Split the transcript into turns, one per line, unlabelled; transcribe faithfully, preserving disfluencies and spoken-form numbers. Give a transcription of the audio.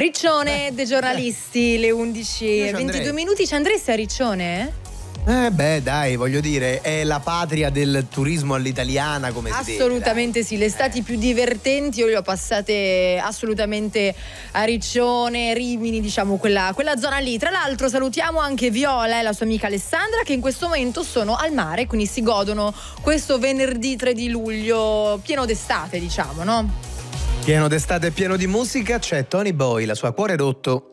Riccione dei giornalisti, le undici e ventidue minuti. Ci andresti a Riccione?
Eh beh dai, voglio dire, è la patria del turismo all'italiana, come si dice.
Assolutamente sì, le estati più divertenti io le ho passate assolutamente a Riccione, Rimini, diciamo quella, quella zona lì. Tra l'altro salutiamo anche Viola e la sua amica Alessandra, che in questo momento sono al mare, quindi si godono questo venerdì tre di luglio pieno d'estate, diciamo, no?
Pieno d'estate e pieno di musica, c'è Tony Boy, la sua Cuore Rotto.